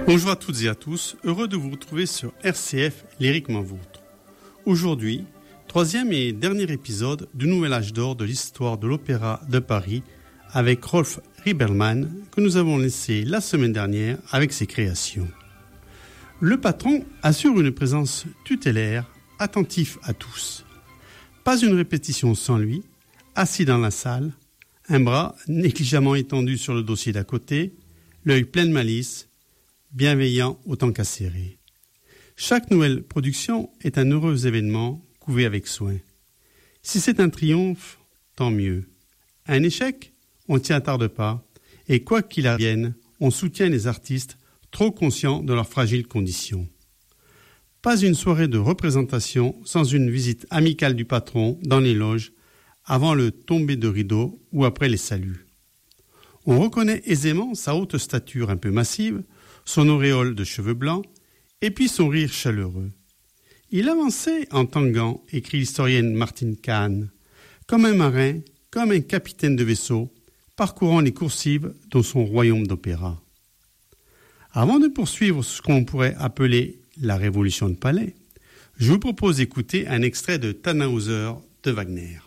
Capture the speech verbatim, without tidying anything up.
Bonjour à toutes et à tous, heureux de vous retrouver sur R C F Lyriquement Vôtre. Aujourd'hui, troisième et dernier épisode du nouvel âge d'or de l'histoire de l'Opéra de Paris avec Rolf Riebelman que nous avons laissé la semaine dernière avec ses créations. Le patron assure une présence tutélaire, attentif à tous. Pas une répétition sans lui, assis dans la salle, un bras négligemment étendu sur le dossier d'à côté, l'œil plein de malice, bienveillant autant qu'acéré. Chaque nouvelle production est un heureux événement couvé avec soin. Si c'est un triomphe, tant mieux. Un échec, on t'y attarde pas, et quoi qu'il advienne, on soutient les artistes trop conscients de leurs fragiles conditions. Pas une soirée de représentation sans une visite amicale du patron dans les loges, avant le tomber de rideau ou après les saluts. On reconnaît aisément sa haute stature un peu massive, son auréole de cheveux blancs, et puis son rire chaleureux. Il avançait en tanguant, écrit l'historienne Martine Kahn, comme un marin, comme un capitaine de vaisseau, parcourant les coursives dans son royaume d'opéra. Avant de poursuivre ce qu'on pourrait appeler la révolution de palais, je vous propose d'écouter un extrait de Tannhäuser de Wagner.